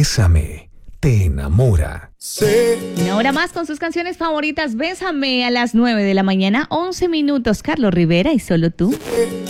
Bésame, te enamora. Una hora más con sus canciones favoritas. Bésame a las 9 de la mañana, 11 minutos. Carlos Rivera y Solo Tú.